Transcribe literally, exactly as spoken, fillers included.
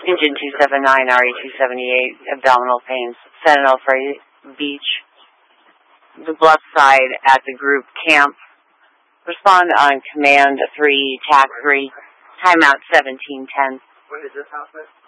Engine two seven nine, R E two seventy-eight, abdominal pains, Sentinel for Beach, the bluff side at the group camp. Respond on command three, tac three, timeout seventeen ten. What is this outfit?